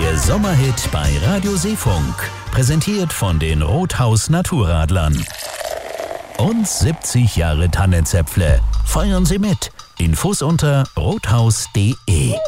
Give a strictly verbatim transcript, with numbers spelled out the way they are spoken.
Der Sommerhit bei Radio Seefunk. Präsentiert von den Rothaus Naturradlern. Und siebzig Jahre Tannenzäpfle. Feiern Sie mit. Infos unter rothaus punkt de.